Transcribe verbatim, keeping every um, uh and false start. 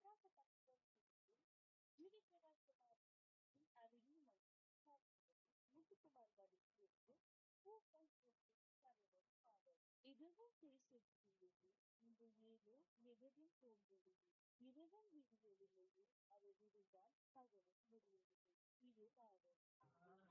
இதுவும் பேசியிருக்கிறது. இன்று ஏதோ எதிரில் தோன்றியது. இரவும் விடியவில்லையே, அதை விடுந்தால் பகலும் முடியவில்லை. இது காதல்.